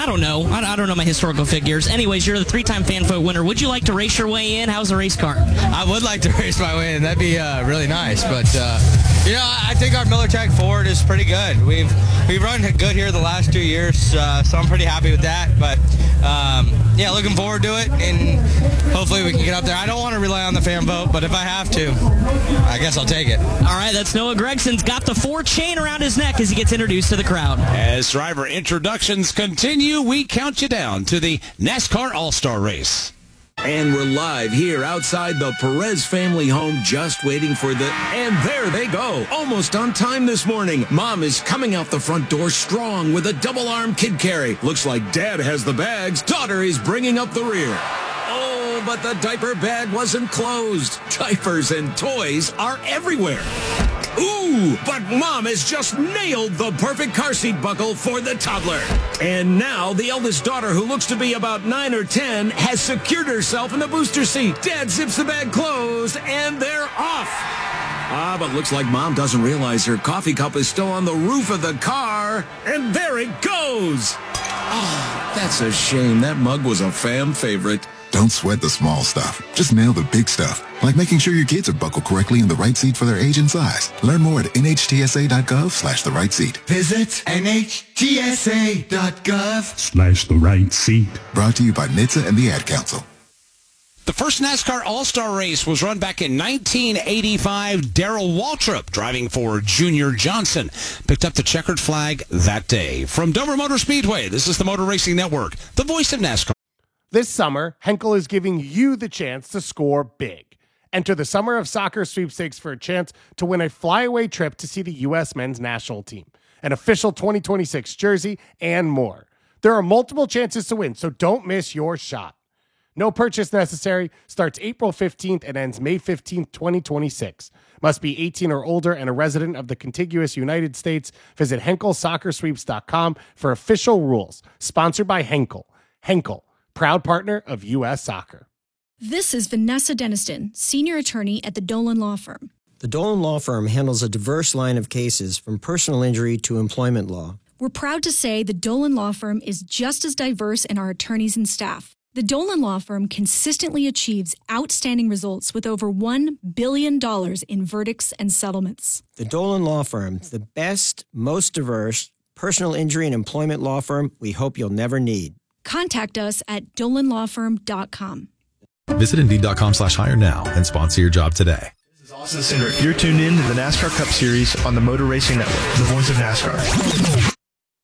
don't know. I don't know my historical figures. Anyways, you're the 3-time fan vote winner. Would you like to race your way in? How's the race car? I would like to race my way in. That'd be really nice. But, I think our Miller Track Ford is pretty good. We've run good here the last 2 years, so I'm pretty happy with that. But, looking forward to it, and hopefully we can get up there. I don't want to rely on the fan vote, but if I have to, I guess I'll take it. All right, that's Noah Gregson's got the 4 chain around his neck as he gets introduced to the crowd. As driver introductions continue, we count you down to the NASCAR All-Star Race. And we're live here outside the Perez family home, just waiting for and there they go. Almost on time this morning. Mom is coming out the front door strong with a double-arm kid carry. Looks like Dad has the bags. Daughter is bringing up the rear. Oh, but the diaper bag wasn't closed. Diapers and toys are everywhere. Ooh, but Mom has just nailed the perfect car seat buckle for the toddler. And now the eldest daughter, who looks to be about 9 or 10, has secured herself in the booster seat. Dad zips the bag closed, and they're off. But looks like Mom doesn't realize her coffee cup is still on the roof of the car. And there it goes. Oh, that's a shame. That mug was a fan favorite. Don't sweat the small stuff. Just nail the big stuff, like making sure your kids are buckled correctly in the right seat for their age and size. Learn more at nhtsa.gov/the right seat. Visit nhtsa.gov/the right seat. Brought to you by NHTSA and the Ad Council. The first NASCAR All-Star Race was run back in 1985. Darrell Waltrip, driving for Junior Johnson, picked up the checkered flag that day. From Dover Motor Speedway, this is the Motor Racing Network, the voice of NASCAR. This summer, Henkel is giving you the chance to score big. Enter the Summer of Soccer sweepstakes for a chance to win a flyaway trip to see the U.S. men's national team, an official 2026 jersey, and more. There are multiple chances to win, so don't miss your shot. No purchase necessary, starts April 15th and ends May 15th, 2026. Must be 18 or older and a resident of the contiguous United States. Visit HenkelSoccerSweeps.com for official rules. Sponsored by Henkel. Henkel, proud partner of U.S. Soccer. This is Vanessa Deniston, senior attorney at the Dolan Law Firm. The Dolan Law Firm handles a diverse line of cases from personal injury to employment law. We're proud to say the Dolan Law Firm is just as diverse in our attorneys and staff. The Dolan Law Firm consistently achieves outstanding results with over $1 billion in verdicts and settlements. The Dolan Law Firm, the best, most diverse personal injury and employment law firm we hope you'll never need. Contact us at dolanlawfirm.com. Visit Indeed.com/hire now and sponsor your job today. This is Austin Cindric. You're tuned in to the NASCAR Cup Series on the Motor Racing Network, the voice of NASCAR.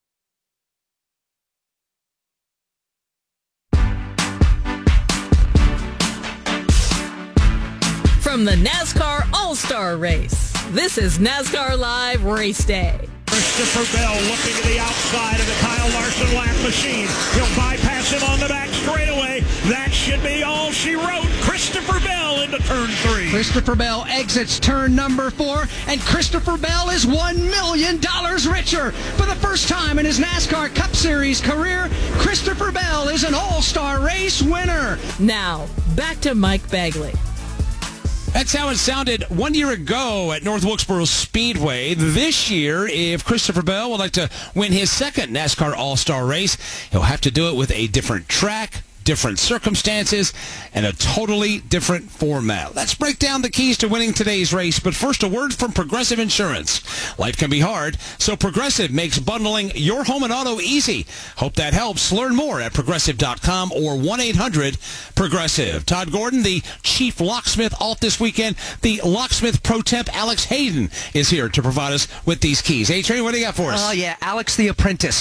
From the NASCAR All-Star Race, this is NASCAR Live Race Day. Christopher Bell looking to the outside of the Kyle Larson lap machine. He'll bypass him on the back straightaway. That should be all she wrote. Christopher Bell into turn 3. Christopher Bell exits turn number 4, and Christopher Bell is $1 million richer. For the first time in his NASCAR Cup Series career, Christopher Bell is an All-Star Race winner. Now, back to Mike Bagley. That's how it sounded 1 year ago at North Wilkesboro Speedway. This year, if Christopher Bell would like to win his second NASCAR All-Star race, he'll have to do it with a different track, different circumstances, and a totally different format. Let's break down the keys to winning today's race, but first a word from Progressive Insurance. Life can be hard, so Progressive makes bundling your home and auto easy. Hope that helps. Learn more at Progressive.com or 1-800-PROGRESSIVE. Todd Gordon, the chief locksmith off this weekend. The locksmith pro temp, Alex Hayden, is here to provide us with these keys. Hey, Train, what do you got for us? Oh, yeah, Alex the apprentice.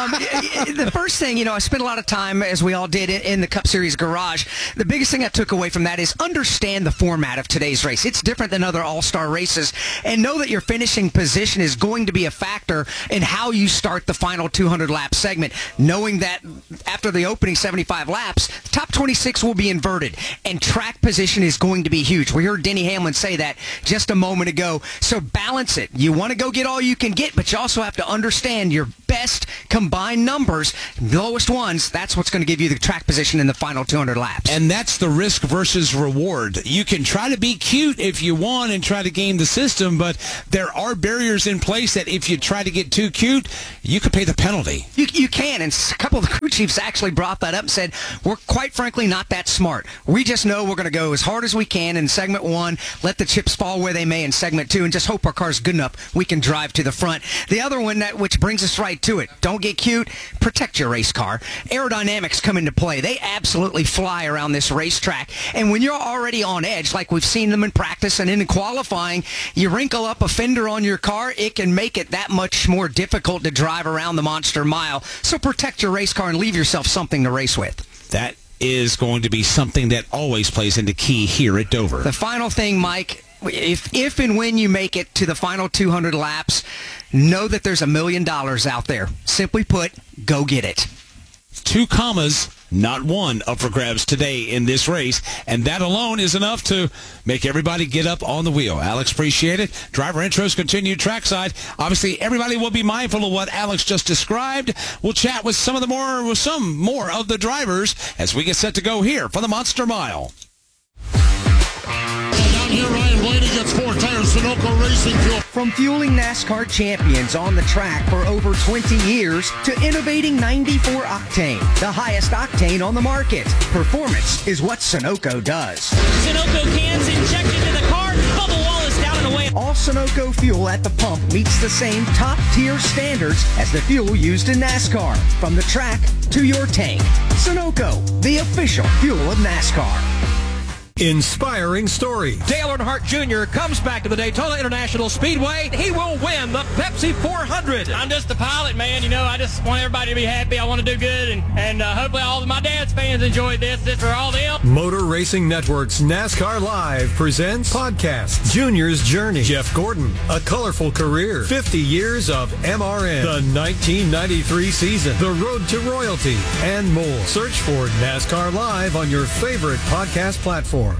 The first thing, I spent a lot of time, as we all did, in the Cup Series garage. The biggest thing I took away from that is understand the format of today's race. It's different than other all-star races, and know that your finishing position is going to be a factor in how you start the final 200-lap segment, knowing that after the opening 75 laps, the top 26 will be inverted, and track position is going to be huge. We heard Denny Hamlin say that just a moment ago, so balance it. You want to go get all you can get, but you also have to understand your best combined numbers, lowest ones. That's what's going to give you the track position in the final 200 laps. And that's the risk versus reward. You can try to be cute if you want and try to game the system, but there are barriers in place that if you try to get too cute, you could pay the penalty. You can, and a couple of the crew chiefs actually brought that up and said, we're quite frankly not that smart. We just know we're going to go as hard as we can in segment 1, let the chips fall where they may in segment 2, and just hope our car's good enough we can drive to the front. The other one, which brings us right to it, don't get cute, protect your race car. Aerodynamics come into play. They absolutely fly around this racetrack, and when you're already on edge, like we've seen them in practice and in qualifying, you wrinkle up a fender on your car, it can make it that much more difficult to drive around the Monster Mile. So protect your race car and leave yourself something to race with. That is going to be something that always plays into key here at Dover. The final thing, Mike, if and when you make it to the final 200 laps, know that there's $1 million out there. Simply put, go get it. 2 commas, not 1, up for grabs today in this race, and that alone is enough to make everybody get up on the wheel. Alex, appreciate it. Driver intros continue trackside. Obviously, everybody will be mindful of what Alex just described. We'll chat with some more of the drivers as we get set to go here for the Monster Mile. Here, Ryan Blaney gets 4 tires, Sunoco Racing Fuel. From fueling NASCAR champions on the track for over 20 years to innovating 94 octane, the highest octane on the market. Performance is what Sunoco does. Sunoco cans injected into the car, bubble wall is down and away. All Sunoco fuel at the pump meets the same top-tier standards as the fuel used in NASCAR. From the track to your tank. Sunoco, the official fuel of NASCAR. Inspiring story. Dale Earnhardt Jr. comes back to the Daytona International Speedway. He will win the Pepsi 400. I'm just a pilot, man. You know, I just want everybody to be happy. I want to do good, and hopefully all of my dad's fans enjoyed this. This for all them. Motor Racing Network's NASCAR Live presents podcast Junior's Journey. Jeff Gordon, a colorful career, 50 years of MRN, the 1993 season, the road to royalty, and more. Search for NASCAR Live on your favorite podcast platform.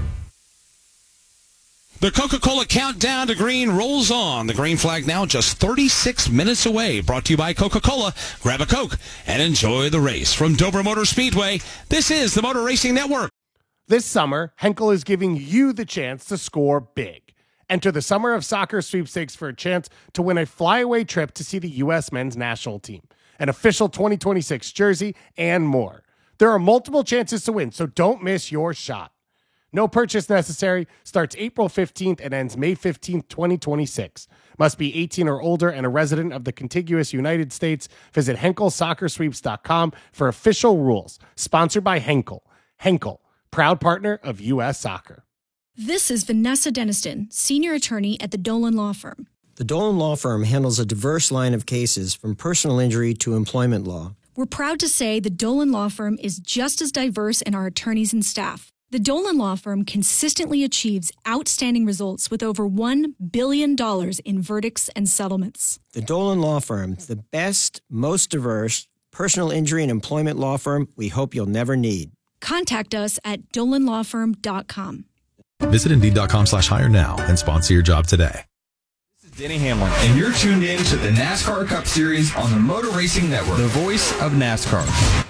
The Coca-Cola countdown to green rolls on. The green flag now just 36 minutes away. Brought to you by Coca-Cola. Grab a Coke and enjoy the race. From Dover Motor Speedway, this is the Motor Racing Network. This summer, Henkel is giving you the chance to score big. Enter the Summer of Soccer sweepstakes for a chance to win a flyaway trip to see the U.S. men's national team, an official 2026 jersey, and more. There are multiple chances to win, so don't miss your shot. No purchase necessary. Starts April 15th and ends May 15th, 2026. Must be 18 or older and a resident of the contiguous United States. Visit HenkelSoccerSweeps.com for official rules. Sponsored by Henkel. Henkel, proud partner of U.S. Soccer. This is Vanessa Deniston, senior attorney at the Dolan Law Firm. The Dolan Law Firm handles a diverse line of cases from personal injury to employment law. We're proud to say the Dolan Law Firm is just as diverse in our attorneys and staff. The Dolan Law Firm consistently achieves outstanding results with over $1 billion in verdicts and settlements. The Dolan Law Firm, the best, most diverse personal injury and employment law firm we hope you'll never need. Contact us at dolanlawfirm.com. Visit Indeed.com/hire now and sponsor your job today. This is Denny Hamlin, and you're tuned in to the NASCAR Cup Series on the Motor Racing Network, the voice of NASCAR.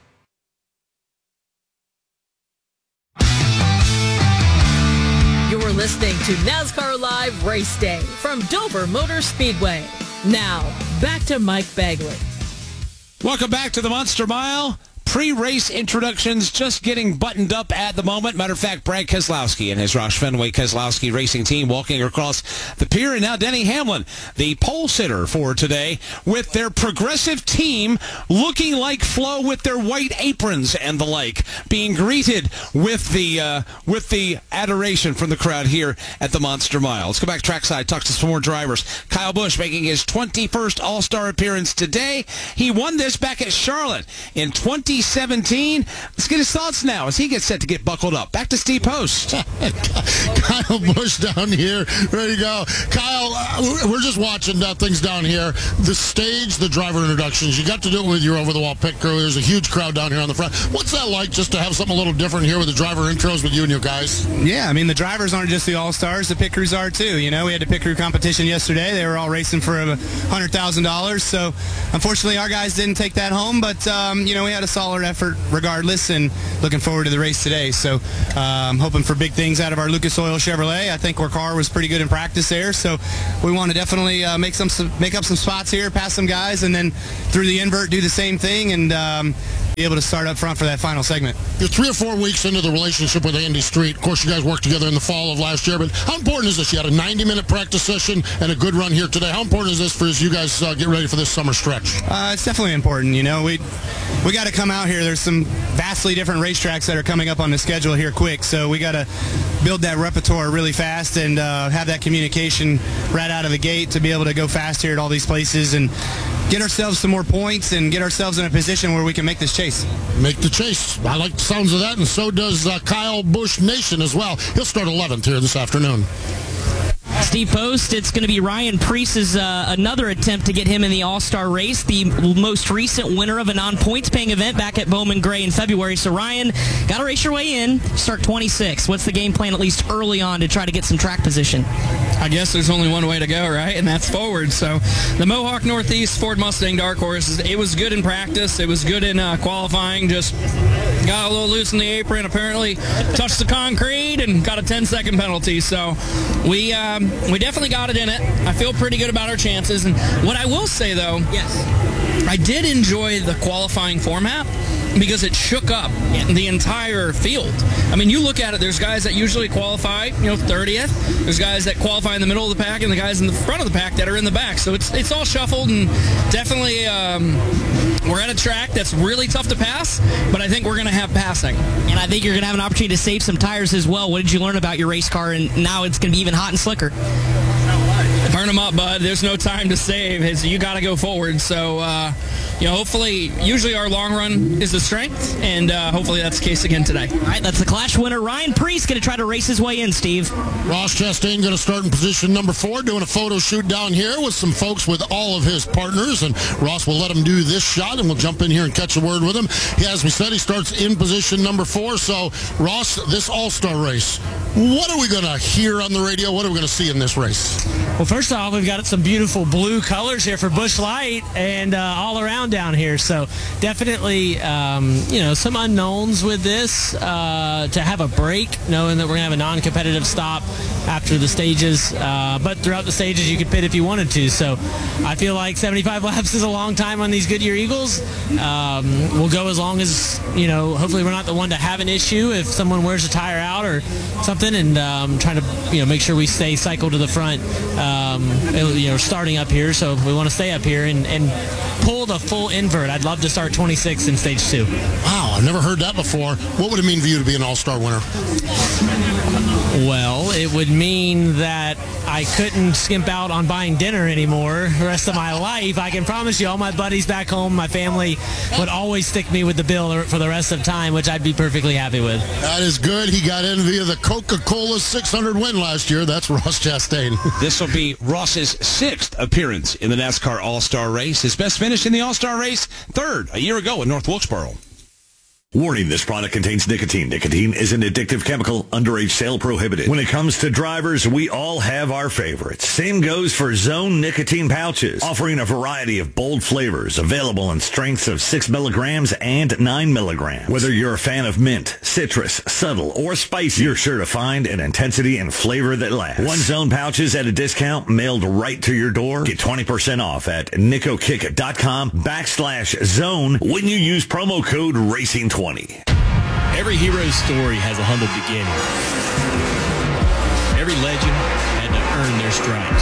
You're listening to NASCAR Live Race Day from Dover Motor Speedway. Now, back to Mike Bagley. Welcome back to the Monster Mile. Pre-race introductions just getting buttoned up at the moment. Matter of fact, Brad Keselowski and his Roush Fenway Keselowski racing team walking across the pier. And now Denny Hamlin, the pole sitter for today, with their progressive team looking like Flo with their white aprons and the like, being greeted with the adoration from the crowd here at the Monster Mile. Let's go back trackside, talk to some more drivers. Kyle Busch making his 21st All-Star appearance today. He won this back at Charlotte in 2017. Let's get his thoughts now as he gets set to get buckled up. Back to Steve Post. Kyle Busch down here, ready to go. Kyle, we're just watching things down here. The stage, the driver introductions, you got to do it with your over-the-wall pit crew. There's a huge crowd down here on the front. What's that like just to have something a little different here with the driver intros with you and your guys? Yeah, I mean, the drivers aren't just the all-stars. The pit crews are, too. You know, we had a pit crew competition yesterday. They were all racing for $100,000. So, unfortunately, our guys didn't take that home. But, you know, we had a solid effort regardless, and looking forward to the race today. So hoping for big things out of our Lucas Oil Chevrolet. I think our car was pretty good in practice there, so we want to definitely make up some spots here, pass some guys, and then through the invert do the same thing and be able to start up front for that final segment. You're 3 or 4 weeks into the relationship with Andy Street. Of course, you guys worked together in the fall of last year, but how important is this? You had a 90-minute practice session and a good run here today. How important is this for as you guys get ready for this summer stretch? It's definitely important. You know, we got to come out here. There's some vastly different racetracks that are coming up on the schedule here quick, so we got to build that repertoire really fast and have that communication right out of the gate to be able to go fast here at all these places and get ourselves some more points and get ourselves in a position where we can make this chase. Make the chase. I like the sounds of that, and so does Kyle Busch Nation as well. He'll start 11th here this afternoon. Steve Post, it's going to be Ryan Preece's another attempt to get him in the All-Star race, the most recent winner of a non-points paying event back at Bowman Gray in February. So Ryan, got to race your way in, start 26. What's the game plan, at least early on, to try to get some track position? I guess there's only one way to go, right? And that's forward. So the Mohawk Northeast Ford Mustang Dark Horse, it was good in practice. It was good in qualifying. Just got a little loose in the apron, apparently touched the concrete and got a 10-second penalty. So we definitely got it in it. I feel pretty good about our chances. And what I will say, though, yes, I did enjoy the qualifying format because it shook up the entire field. I mean, you look at it, there's guys that usually qualify, 30th. There's guys that qualify in the middle of the pack and the guys in the front of the pack that are in the back. So it's all shuffled, and definitely we're at a track that's really tough to pass, but I think we're going to have passing. And I think you're going to have an opportunity to save some tires as well. What did you learn about your race car? And now it's going to be even hot and slicker. Burn them up, bud. There's no time to save. You got to go forward. So, hopefully, usually our long run is the strength, and hopefully that's the case again today. All right, that's the Clash winner. Ryan Preece going to try to race his way in, Steve. Ross Chastain going to start in position number 4, doing a photo shoot down here with some folks with all of his partners, and Ross will let him do this shot, and we'll jump in here and catch a word with him. As we said, he starts in position number 4. So, Ross, this All-Star race, what are we going to hear on the radio? What are we going to see in this race? Well, first off, we've got some beautiful blue colors here for Busch Light and all around down here. So definitely, some unknowns with this. To have a break, knowing that we're going to have a non-competitive stop after the stages. But throughout the stages, you could pit if you wanted to. So I feel like 75 laps is a long time on these Goodyear Eagles. We'll go as long as, hopefully we're not the one to have an issue if someone wears a tire out or something, and trying to, make sure we stay cycle to the front. Starting up here, so we want to stay up here and pull the full invert. I'd love to start 26 in stage 2. Wow, I've never heard that before. What would it mean for you to be an All-Star winner? Well, it would mean that I couldn't skimp out on buying dinner anymore the rest of my life. I can promise you all my buddies back home, my family, would always stick me with the bill for the rest of time, which I'd be perfectly happy with. That is good. He got in via the Coca-Cola 600 win last year. That's Ross Chastain. This will be Ross's 6th appearance in the NASCAR All-Star Race. His best finish in the All-Star Race, 3rd a year ago in North Wilkesboro. Warning, this product contains nicotine. Nicotine is an addictive chemical. Underage sale prohibited. When it comes to drivers, we all have our favorites. Same goes for Zone nicotine pouches, offering a variety of bold flavors, available in strengths of 6 milligrams and 9 milligrams. Whether you're a fan of mint, citrus, subtle, or spicy, you're sure to find an intensity and flavor that lasts. One Zone pouches at a discount mailed right to your door. Get 20% off at nicokick.com/zone when you use promo code RACING20. Every hero's story has a humble beginning. Every legend had to earn their stripes.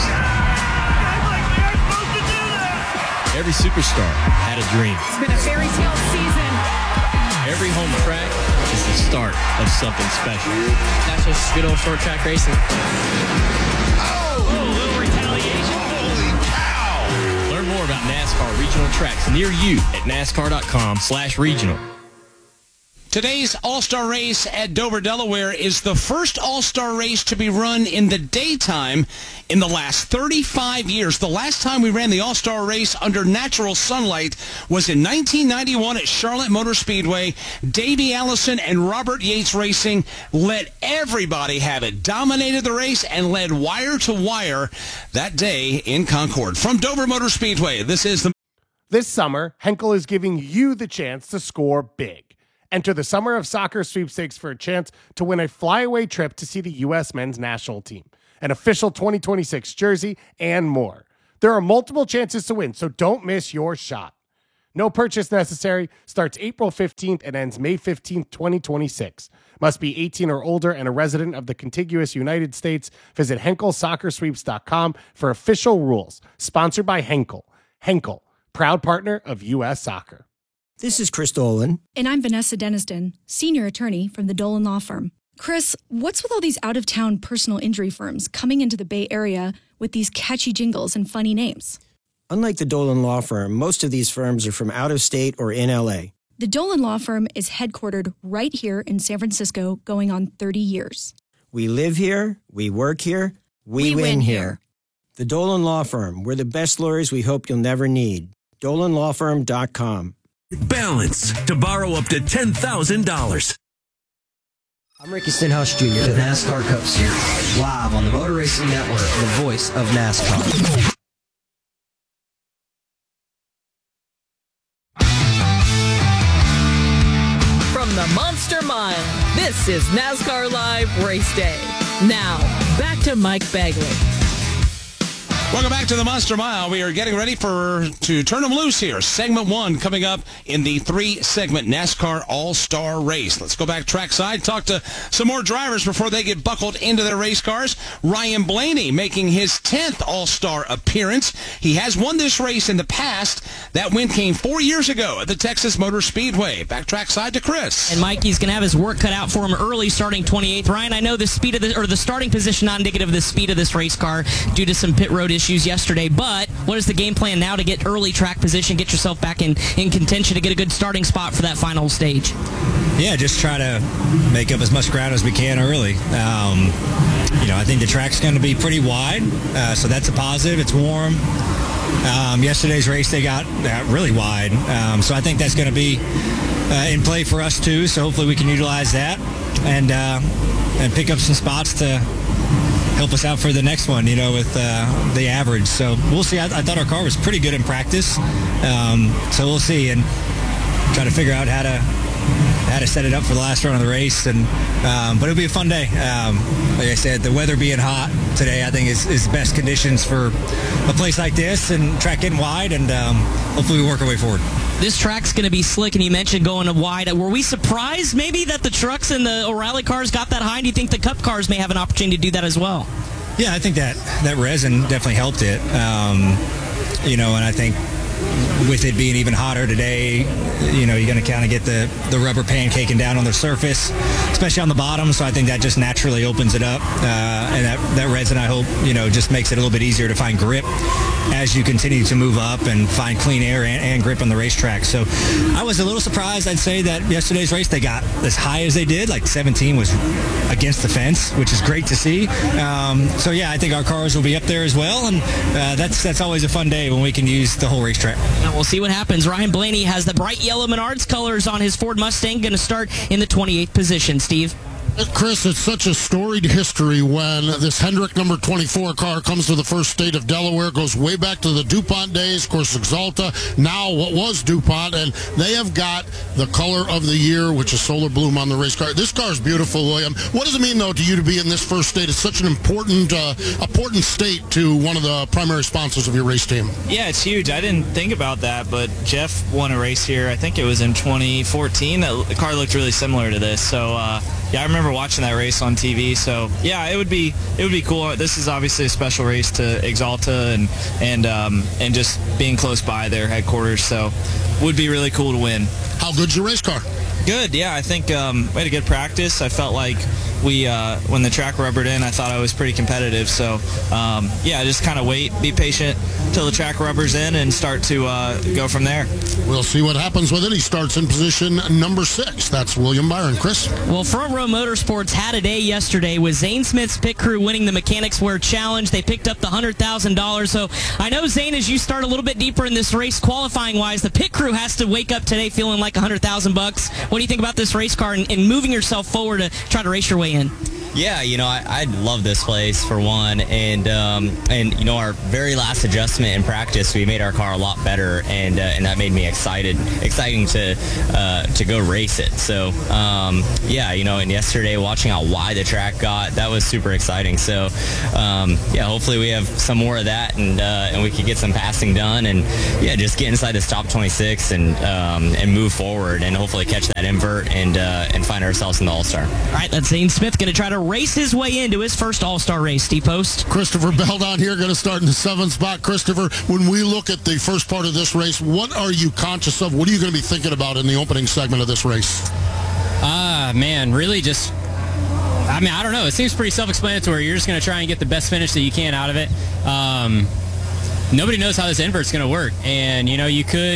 Every superstar had a dream. It's been a fairy tale season. Every home track is the start of something special. That's just good old short track racing. Oh, a little retaliation. Holy cow! Learn more about NASCAR regional tracks near you at NASCAR.com/regional. Today's All-Star Race at Dover, Delaware is the first All-Star Race to be run in the daytime in the last 35 years. The last time we ran the All-Star Race under natural sunlight was in 1991 at Charlotte Motor Speedway. Davey Allison and Robert Yates Racing let everybody have it, dominated the race, and led wire to wire that day in Concord. From Dover Motor Speedway, this is the... This summer, Henkel is giving you the chance to score big. Enter the Summer of Soccer sweepstakes for a chance to win a flyaway trip to see the U.S. men's national team, an official 2026 jersey, and more. There are multiple chances to win, so don't miss your shot. No purchase necessary. Starts April 15th and ends May 15th, 2026. Must be 18 or older and a resident of the contiguous United States. Visit HenkelSoccerSweeps.com for official rules. Sponsored by Henkel. Henkel, proud partner of U.S. Soccer. This is Chris Dolan. And I'm Vanessa Deniston, senior attorney from the Dolan Law Firm. Chris, what's with all these out-of-town personal injury firms coming into the Bay Area with these catchy jingles and funny names? Unlike the Dolan Law Firm, most of these firms are from out of state or in L.A. The Dolan Law Firm is headquartered right here in San Francisco, going on 30 years. We live here, we work here, we win here. The Dolan Law Firm, we're the best lawyers we hope you'll never need. DolanLawFirm.com. Balance to borrow up to $10,000. I'm Ricky Stenhouse Jr., the NASCAR Cup Series, live on the Motor Racing Network, the voice of NASCAR. From the Monster Mile, this is NASCAR Live Race Day. Now, back to Mike Bagley. Welcome back to the Monster Mile. We are getting ready to turn them loose here. Segment 1 coming up in the 3-segment NASCAR All-Star Race. Let's go back trackside, talk to some more drivers before they get buckled into their race cars. Ryan Blaney making his 10th All-Star appearance. He has won this race in the past. That win came 4 years ago at the Texas Motor Speedway. Back trackside to Chris. And Mikey's going to have his work cut out for him early, starting 28th. Ryan, I know the speed of the starting position not indicative of the speed of this race car due to some pit road issues yesterday, but what is the game plan now to get early track position, get yourself back in contention to get a good starting spot for that final stage? Yeah, just try to make up as much ground as we can early. I think the track's going to be pretty wide, so that's a positive. It's warm. Yesterday's race, they got really wide, so I think that's going to be in play for us too, so hopefully we can utilize that and pick up some spots to help us out for the next one, with the average. So we'll see. I thought our car was pretty good in practice. So we'll see and try to figure out how to set it up for the last run of the race. But it'll be a fun day. Like I said, the weather being hot today, I think is best conditions for a place like this and track getting wide, and hopefully we work our way forward. This track's going to be slick, and you mentioned going wide. Were we surprised maybe that the trucks and the O'Reilly cars got that high? And do you think the Cup cars may have an opportunity to do that as well? Yeah, I think that resin definitely helped it. And I think with it being even hotter today, you're going to kind of get the rubber pancaking down on the surface, especially on the bottom. So I think that just naturally opens it up. And that resin, I hope, just makes it a little bit easier to find grip as you continue to move up and find clean air and grip on the racetrack. So I was a little surprised, I'd say, that yesterday's race they got as high as they did. Like 17 was against the fence, which is great to see. So yeah, I think our cars will be up there as well, and that's always a fun day when we can use the whole racetrack. Now we'll see what happens. Ryan Blaney has the bright yellow Menards colors on his Ford Mustang, going to start in the 28th position. Steve? Chris, it's such a storied history when this Hendrick number 24 car comes to the first state of Delaware. Goes way back to the DuPont days, of course, Exalta, now what was DuPont, and they have got the color of the year, which is solar bloom on the race car. This car is beautiful, William. What does it mean, though, to you to be in this first state? It's such an important state to one of the primary sponsors of your race team. Yeah, it's huge. I didn't think about that, but Jeff won a race here. I think it was in 2014. The car looked really similar to this, so yeah, I remember watching that race on TV. So yeah, it would be cool. This is obviously a special race to Exalta and just being close by their headquarters. So would be really cool to win. How good's your race car? Good. Yeah, I think we had a good practice. I felt like when the track rubbered in, I thought I was pretty competitive. So yeah, just kind of wait, be patient till the track rubbers in and start to go from there. We'll see what happens with it. He starts in position number 6. That's William Byron. Chris? Well, Front Row Motorsports had a day yesterday with Zane Smith's pit crew winning the Mechanics Wear Challenge. They picked up the $100,000. So I know, Zane, as you start a little bit deeper in this race, qualifying-wise, the pit crew has to wake up today feeling like $100,000. What do you think about this race car and moving yourself forward to try to race your way in? Yeah, I love this place for one, and our very last adjustment in practice, we made our car a lot better, and that made me exciting to go race it. So and yesterday watching how wide the track got, that was super exciting. So hopefully we have some more of that, and we can get some passing done, and just get inside this top 26 and move forward, and hopefully catch that invert and find ourselves in the All-Star. All right, that's Zane Smith going to try to race his way into his first All-Star race. Steve Post. Christopher Bell down here going to start in the 7th spot. Christopher, when we look at the first part of this race, what are you conscious of? What are you going to be thinking about in the opening segment of this race? Really just, I don't know. It seems pretty self-explanatory. You're just going to try and get the best finish that you can out of it. Nobody knows how this invert's going to work. And, you could...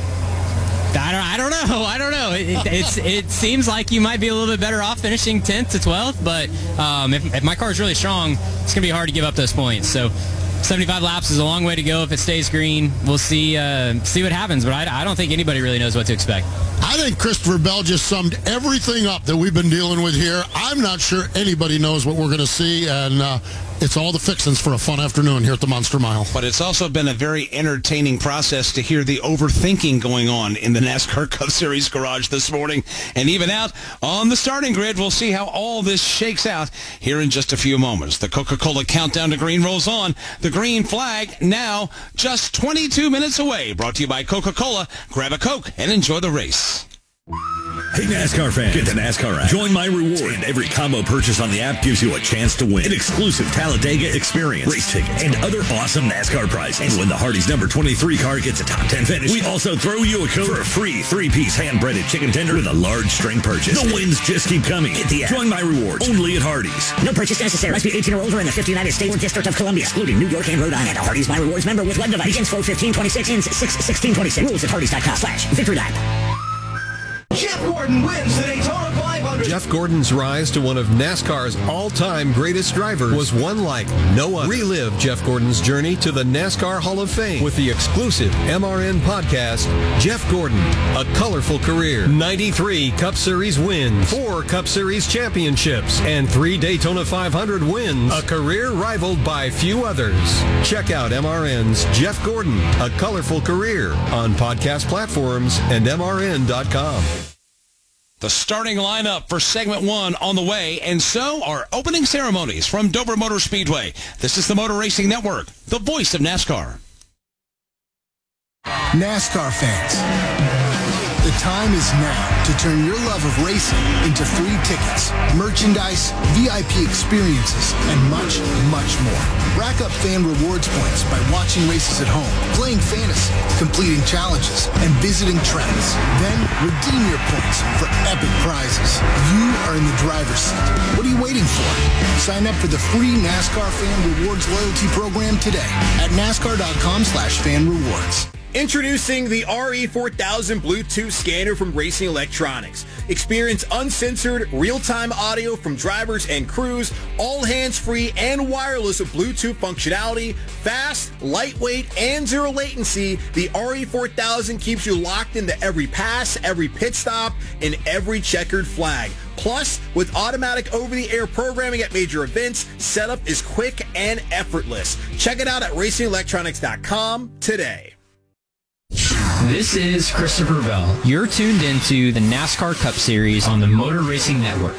I don't know. It seems like you might be a little bit better off finishing 10th to 12th, but if my car is really strong, it's going to be hard to give up those points. So 75 laps is a long way to go if it stays green. We'll see what happens, but I don't think anybody really knows what to expect. I think Christopher Bell just summed everything up that we've been dealing with here. I'm not sure anybody knows what we're going to see, and it's all the fixings for a fun afternoon here at the Monster Mile. But it's also been a very entertaining process to hear the overthinking going on in the NASCAR Cup Series garage this morning. And even out on the starting grid, we'll see how all this shakes out here in just a few moments. The Coca-Cola countdown to green rolls on. The green flag now just 22 minutes away. Brought to you by Coca-Cola. Grab a Coke and enjoy the race. Hey, NASCAR fans, get the NASCAR app. Join My Reward, and every combo purchase on the app gives you a chance to win an exclusive Talladega experience, race ticket, and other awesome NASCAR prizes. And when the Hardee's number 23 car gets a top 10 finish, we also throw you a code for a free 3-piece hand-breaded chicken tender with a large string purchase. The wins just keep coming. Hit the app. Join My Rewards, only at Hardee's. No purchase necessary. Must be 18 or older in the 50 United States or District of Columbia, excluding New York and Rhode Island. Hardee's My Rewards member with web device. Begins 4/15/26, ends 6/16/26. Rules at Hardee's.com/victory lap. Jeff Gordon wins the Daytona 500. Jeff Gordon's rise to one of NASCAR's all-time greatest drivers was one like no other. Relive Jeff Gordon's journey to the NASCAR Hall of Fame with the exclusive MRN podcast, Jeff Gordon, A Colorful Career. 93 Cup Series wins, 4 Cup Series championships, and 3 Daytona 500 wins. A career rivaled by few others. Check out MRN's Jeff Gordon, A Colorful Career on podcast platforms and MRN.com. The starting lineup for segment 1 on the way, and so are opening ceremonies from Dover Motor Speedway. This is the Motor Racing Network, the voice of NASCAR. NASCAR fans, the time is now to turn your love of racing into free tickets, merchandise, VIP experiences, and much, much more. Rack up fan rewards points by watching races at home, playing fantasy, completing challenges, and visiting tracks. Then redeem your points for epic prizes. You are in the driver's seat. What are you waiting for? Sign up for the free NASCAR Fan Rewards loyalty program today at NASCAR.com/fan rewards. Introducing the RE4000 Bluetooth scanner from Racing Electronics. Experience uncensored, real-time audio from drivers and crews, all hands-free and wireless with Bluetooth functionality, fast, lightweight, and zero latency. The RE4000 keeps you locked into every pass, every pit stop, and every checkered flag. Plus, with automatic over-the-air programming at major events, setup is quick and effortless. Check it out at RacingElectronics.com today. This is Christopher Bell. You're tuned into the NASCAR Cup Series on the Motor Racing Network.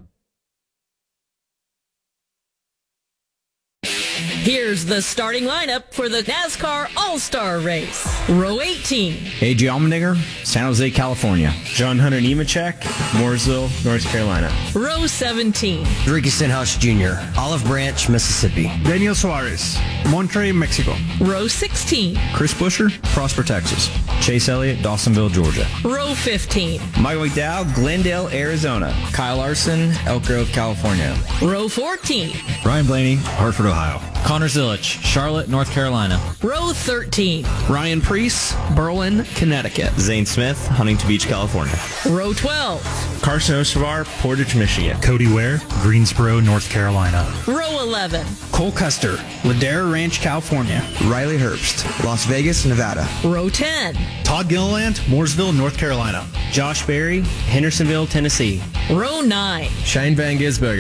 Here's the starting lineup for the NASCAR All-Star Race. Row 18. AJ Allmendinger, San Jose, California. John Hunter Nemechek, Mooresville, North Carolina. Row 17. Ricky Stenhouse Jr., Olive Branch, Mississippi. Daniel Suarez, Monterrey, Mexico. Row 16. Chris Buescher, Prosper, Texas. Chase Elliott, Dawsonville, Georgia. Row 15. Michael McDowell, Glendale, Arizona. Kyle Larson, Elk Grove, California. Row 14. Ryan Blaney, Hartford, Ohio. Connor Zilich, Charlotte, North Carolina. Row 13. Ryan Preece, Berlin, Connecticut. Zane Smith, Huntington Beach, California. Row 12. Carson Oshvar, Portage, Michigan. Cody Ware, Greensboro, North Carolina. Row 11. Cole Custer, Ladera Ranch, California. Riley Herbst, Las Vegas, Nevada. Row 10. Todd Gilliland, Mooresville, North Carolina. Josh Berry, Hendersonville, Tennessee. Row 9. Shane Van Gisbergen,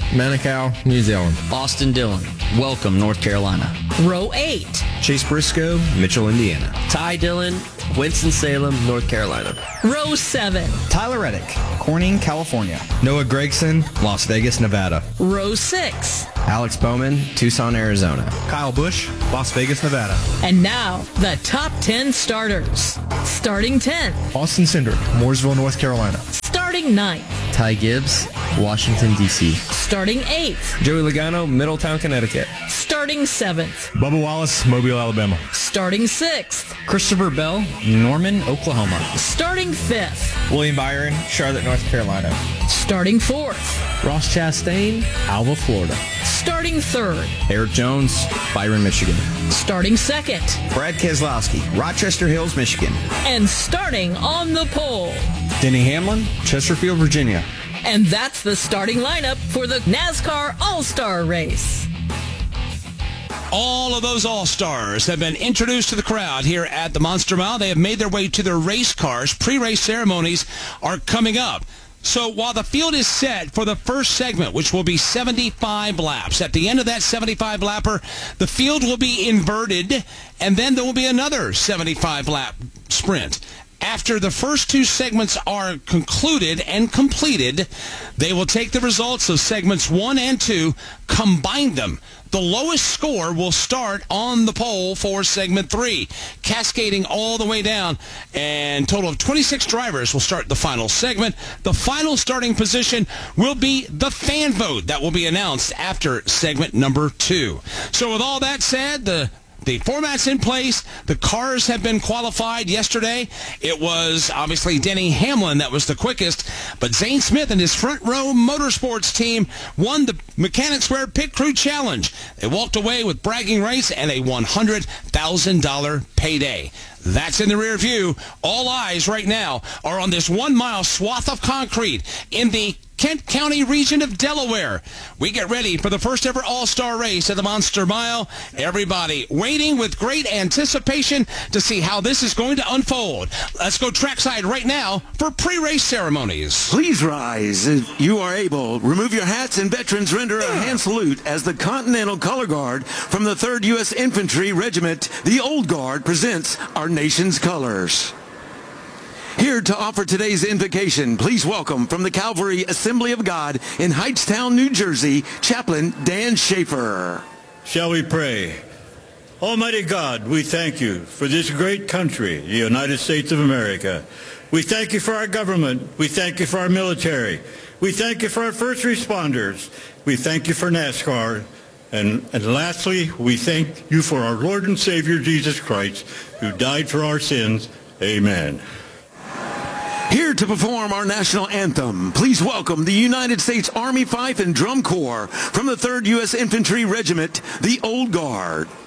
Manukau, New Zealand. Austin Dillon, welcome, North Carolina. Row 8. Chase Briscoe, Mitchell, Indiana. Ty Dillon, Winston-Salem, North Carolina. Row 7. Tyler Reddick, Corning, California. Noah Gregson, Las Vegas, Nevada. Row 6. Alex Bowman, Tucson, Arizona. Kyle Busch, Las Vegas, Nevada. And now, the top 10 starters. Starting 10th. Austin Cindric, Mooresville, North Carolina. Starting 9th. Ty Gibbs, Washington, D.C. Starting 8th. Joey Logano, Middletown, Connecticut. Starting 7th. Bubba Wallace, Mobile, Alabama. Starting 6th. Christopher Bell, Norman, Oklahoma. Starting 5th. William Byron, Charlotte, North Carolina. Starting 4th. Ross Chastain, Alva, Florida. Starting 3rd. Eric Jones, Byron, Michigan. Starting 2nd. Brad Keselowski, Rochester Hills, Michigan. And starting on the pole. Denny Hamlin, Chesterfield, Virginia. And that's the starting lineup for the NASCAR All-Star Race. All of those All-Stars have been introduced to the crowd here at the Monster Mile. They have made their way to their race cars. Pre-race ceremonies are coming up. So while the field is set for the first segment, which will be 75 laps, at the end of that 75-lapper, the field will be inverted, and then there will be another 75-lap sprint. After the first two segments are concluded and completed, they will take the results of segments 1 and 2, combine them. The lowest score will start on the pole for segment 3, cascading all the way down. And a total of 26 drivers will start the final segment. The final starting position will be the fan vote that will be announced after segment number 2. So with all that said, the format's in place. The cars have been qualified yesterday. It was obviously Denny Hamlin that was the quickest, but Zane Smith and his Front Row Motorsports team won the Mechanic Square Pit Crew Challenge. They walked away with bragging rights and a $100,000 payday. That's in the rear view. All eyes right now are on this 1-mile swath of concrete in the Kent County region of Delaware. We get ready for the first ever All-Star race at the Monster Mile. Everybody waiting with great anticipation to see how this is going to unfold. Let's go trackside right now for pre-race ceremonies. Please rise. If you are able, remove your hats and veterans render a hand salute as the Continental Color Guard from the 3rd U.S. Infantry Regiment, the Old Guard, presents our nation's colors. Here to offer today's invocation, please welcome from the Calvary Assembly of God in Hightstown, New Jersey, Chaplain Dan Schaefer. Shall we pray? Almighty God, we thank you for this great country, the United States of America. We thank you for our government. We thank you for our military. We thank you for our first responders. We thank you for NASCAR. And lastly, we thank you for our Lord and Savior, Jesus Christ, who died for our sins. Amen. Here to perform our national anthem, please welcome the United States Army Fife and Drum Corps from the 3rd U.S. Infantry Regiment, the Old Guard.